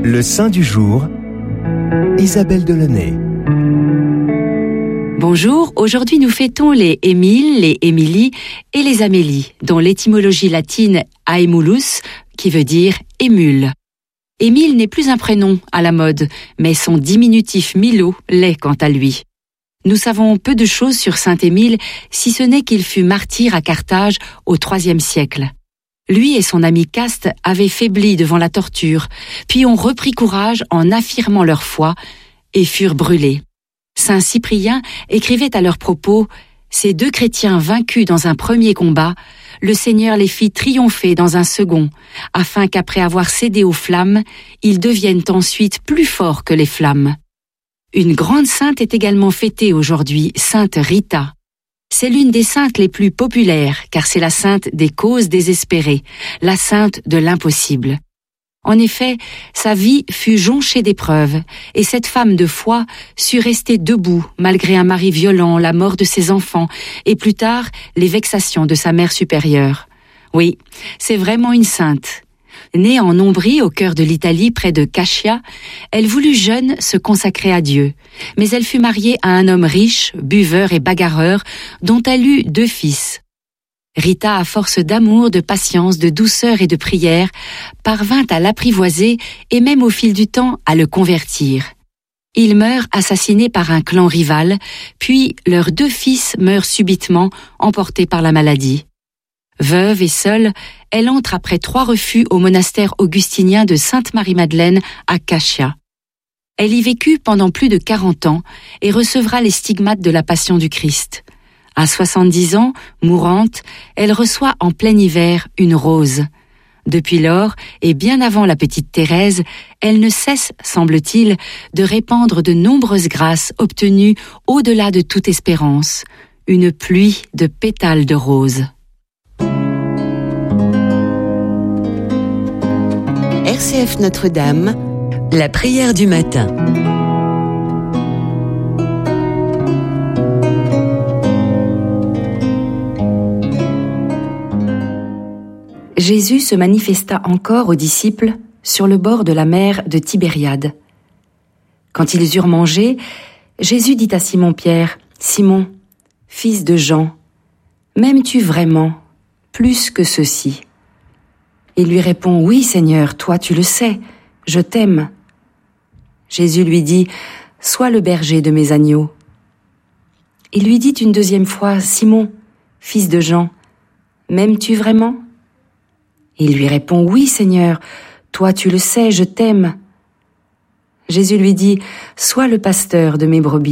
Le saint du jour, Isabelle Delaunay. Bonjour, aujourd'hui nous fêtons les Émile, les Émilie et les Amélie, dont l'étymologie latine Aemulus, qui veut dire émule. Émile n'est plus un prénom à la mode, mais son diminutif Milo l'est quant à lui. Nous savons peu de choses sur saint Émile, si ce n'est qu'il fut martyr à Carthage au IIIe siècle. Lui et son ami Caste avaient faibli devant la torture, puis ont repris courage en affirmant leur foi et furent brûlés. Saint Cyprien écrivait à leur propos « Ces deux chrétiens vaincus dans un premier combat, le Seigneur les fit triompher dans un second, afin qu'après avoir cédé aux flammes, ils deviennent ensuite plus forts que les flammes. » Une grande sainte est également fêtée aujourd'hui, sainte Rita. C'est l'une des saintes les plus populaires, car c'est la sainte des causes désespérées, la sainte de l'impossible. En effet, sa vie fut jonchée d'épreuves, et cette femme de foi sut rester debout malgré un mari violent, la mort de ses enfants, et plus tard, les vexations de sa mère supérieure. Oui, c'est vraiment une sainte. Née en Ombrie, au cœur de l'Italie, près de Cascia, elle voulut jeune se consacrer à Dieu. Mais elle fut mariée à un homme riche, buveur et bagarreur, dont elle eut 2 fils. Rita, à force d'amour, de patience, de douceur et de prière, parvint à l'apprivoiser et même au fil du temps à le convertir. Il meurt assassiné par un clan rival, puis leurs 2 fils meurent subitement, emportés par la maladie. Veuve et seule, elle entre après 3 refus au monastère augustinien de Sainte-Marie-Madeleine à Cascia. Elle y vécut pendant plus de 40 ans et recevra les stigmates de la Passion du Christ. À 70 ans, mourante, elle reçoit en plein hiver une rose. Depuis lors, et bien avant la petite Thérèse, elle ne cesse, semble-t-il, de répandre de nombreuses grâces obtenues au-delà de toute espérance. Une pluie de pétales de roses. RCF Notre-Dame, la prière du matin. Jésus se manifesta encore aux disciples sur le bord de la mer de Tibériade. Quand ils eurent mangé, Jésus dit à Simon-Pierre, « Simon, fils de Jean, m'aimes-tu vraiment plus que ceux-ci » Il lui répond, « Oui, Seigneur, toi tu le sais, je t'aime. » Jésus lui dit, « Sois le berger de mes agneaux. » Il lui dit une deuxième fois, « Simon, fils de Jean, m'aimes-tu vraiment ?» Il lui répond, « Oui, Seigneur, toi tu le sais, je t'aime. » Jésus lui dit, « Sois le pasteur de mes brebis. »